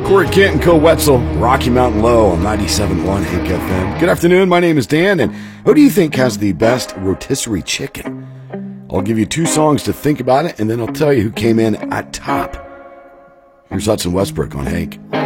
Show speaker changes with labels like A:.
A: Corey Kent and Co. Wetzel, Rocky Mountain Low on 97.1 Hank FM. Good afternoon, my name is Dan, and who do you think has the best rotisserie chicken? I'll give you 2 songs to think about it, and then I'll tell you who came in at top. Here's Hudson Westbrook on Hank.